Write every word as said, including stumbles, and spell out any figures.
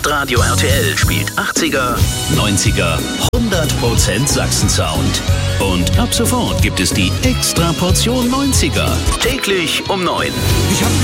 Hitradio R T L spielt achtziger, neunziger, hundert Prozent Sachsen-Sound. Und ab sofort gibt es die Extra Portion neunziger. Täglich um neun. Ich hab